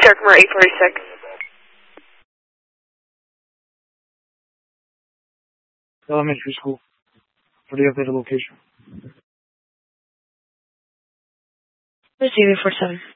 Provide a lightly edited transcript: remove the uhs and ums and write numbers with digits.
Darkmoor 846. Elementary school. For the updated location. Receiver 47.